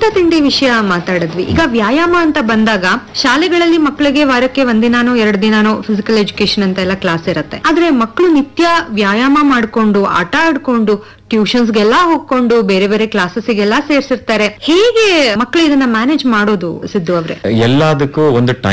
ಊಟ ತಿಂಡಿ ವಿಷಯ ಮಾತಾಡಿದ್ವಿ. ಈಗ ವ್ಯಾಯಾಮ ಅಂತ ಬಂದಾಗ ಶಾಲೆಗಳಲ್ಲಿ ಮಕ್ಕಳಿಗೆ ವಾರಕ್ಕೆ ಒಂದಿನಾನೋ 2 ದಿನಾನೋ ಫಿಸಿಕಲ್ ಎಜುಕೇಶನ್ ಅಂತ ಎಲ್ಲ ಕ್ಲಾಸ್ ಇರುತ್ತೆ. ಆದ್ರೆ ಮಕ್ಕಳು ನಿತ್ಯ ವ್ಯಾಯಾಮ ಮಾಡ್ಕೊಂಡು ಆಟ ಆಡ್ಕೊಂಡು ಟ್ಯೂಷನ್ಸ್ಗೆಲ್ಲ ಹೋಗ್ಕೊಂಡು ಬೇರೆ ಬೇರೆ ಕ್ಲಾಸಸ್ಗೆಲ್ಲ ಸೇರ್ಸಿರ್ತಾರೆ. ಹೇಗೆ ಮಕ್ಕಳು ಇದನ್ನ ಮ್ಯಾನೇಜ್ ಮಾಡೋದು ಸಿದ್ದು ಅವ್ರೆ? ಎಲ್ಲದಕ್ಕೂ ಒಂದು